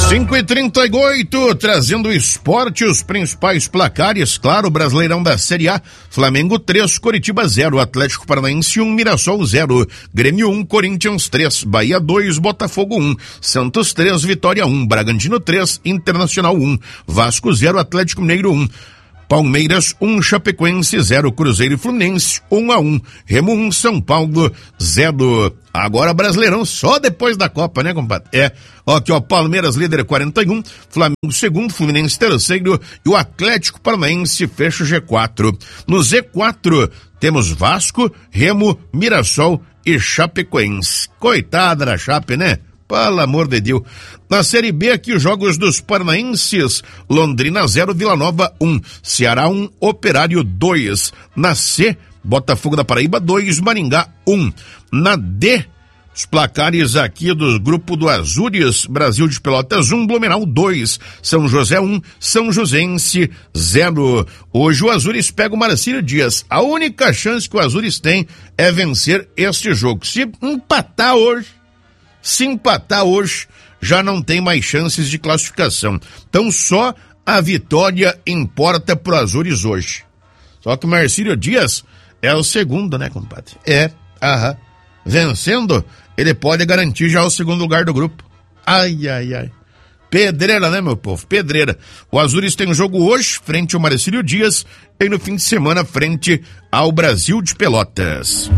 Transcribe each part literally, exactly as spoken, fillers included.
cinco e trinta e oito, trazendo o esporte, os principais placares, claro, Brasileirão da Série A, Flamengo três, Coritiba zero, Atlético Paranaense um, Mirassol zero, Grêmio um, Corinthians três, Bahia dois, Botafogo um, Santos três, Vitória um, Bragantino três, Internacional um, Vasco zero, Atlético Mineiro um, Palmeiras um, Chapecoense zero, Cruzeiro e Fluminense um a um, Remo um, São Paulo zero. Agora Brasileirão só depois da Copa, né, compadre? É, ó, aqui ó, Palmeiras líder quarenta e um, Flamengo segundo, Fluminense terceiro e o Atlético Paranaense fecha o G quatro. No Z quatro temos Vasco, Remo, Mirassol e Chapecoense. Coitada da Chape, né? Pelo amor de Deus. Na Série B aqui os jogos dos paranaenses, Londrina zero, Vila Nova um, Ceará um, Operário dois. Na C, Botafogo da Paraíba dois, Maringá um. Na D, os placares aqui do grupo do Azures, Brasil de Pelotas um, Blumenau dois, São José um, São Joséense zero. Hoje o Azures pega o Marcílio Dias. A única chance que o Azures tem é vencer este jogo. Se empatar hoje, se empatar hoje, já não tem mais chances de classificação. Então só a vitória importa pro Azures hoje. Só que o Marcílio Dias é o segundo, né, compadre? É, aham. Vencendo, ele pode garantir já o segundo lugar do grupo. Ai, ai, ai. Pedreira, né, meu povo? Pedreira. O Azures tem um jogo hoje, frente ao Marcílio Dias, e no fim de semana, frente ao Brasil de Pelotas.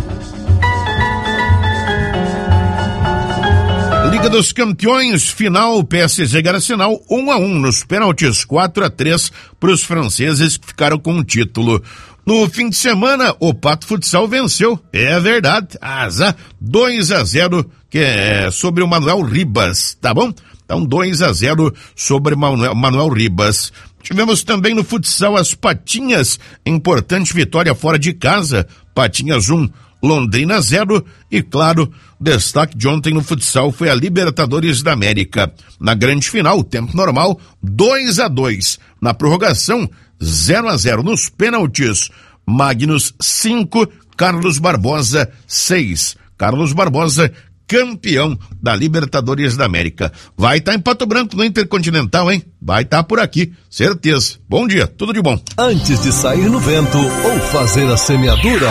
Liga dos Campeões, final, P S G e Arsenal, um a um nos pênaltis, quatro a três para os franceses que ficaram com o título. No fim de semana, o Pato Futsal venceu, é verdade, asa, dois a zero, que é sobre o Manuel Ribas, tá bom? Então dois a zero sobre Manuel, Manuel Ribas. Tivemos também no futsal as Patinhas, importante vitória fora de casa, Patinhas um, Londrina zero e, claro, o destaque de ontem no futsal foi a Libertadores da América. Na grande final, tempo normal, dois a dois. Na prorrogação, zero a zero. Nos pênaltis, Magnus cinco, Carlos Barbosa seis. Carlos Barbosa, campeão da Libertadores da América. Vai estar tá em Pato Branco no Intercontinental, hein? Vai estar tá por aqui, certeza. Bom dia, tudo de bom. Antes de sair no vento ou fazer a semeadura,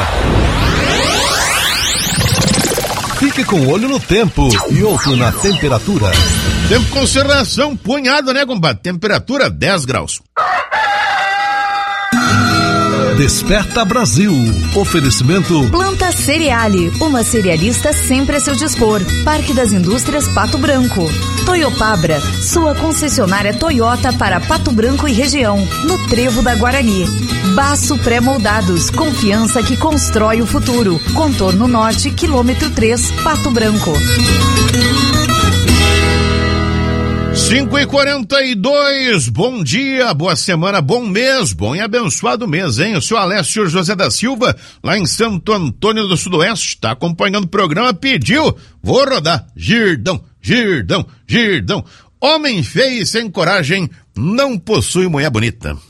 fique com um olho no tempo e outro na temperatura. Tempo conservação, punhado, né, compadre? Temperatura dez graus. Desperta Brasil. Oferecimento Planta Cereale, uma cerealista sempre a seu dispor. Parque das Indústrias Pato Branco. Toyopabra, sua concessionária Toyota para Pato Branco e região, no Trevo da Guarani. Baço Pré-Moldados, confiança que constrói o futuro. Contorno Norte, quilômetro três, Pato Branco. cinco e quarenta e dois, bom dia, boa semana, bom mês, bom e abençoado mês, hein? O senhor Alessio José da Silva, lá em Santo Antônio do Sudoeste, está acompanhando o programa, pediu, vou rodar, girdão, girdão, girdão. Homem feio e sem coragem não possui mulher bonita.